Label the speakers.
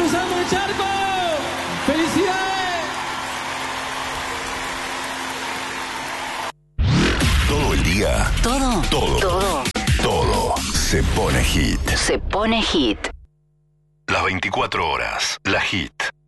Speaker 1: cruzando el charco. ¡Felicidades!
Speaker 2: Todo el día. Todo. Se pone hit.
Speaker 3: Se pone hit.
Speaker 2: Las 24 horas. La hit.